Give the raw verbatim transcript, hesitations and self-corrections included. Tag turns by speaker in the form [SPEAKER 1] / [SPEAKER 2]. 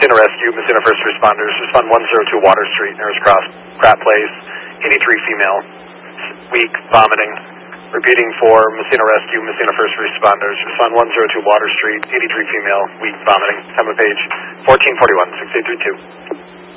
[SPEAKER 1] Messina Rescue, Messina First Responders, respond one zero two Water Street, Narrows Cross, Pratt Place, eighty-three female, weak, vomiting. Repeating for Messina Rescue, Messina First Responders, respond one zero two Water Street, eighty-three female, weak, vomiting. Time of page fourteen forty-one, six eight three two.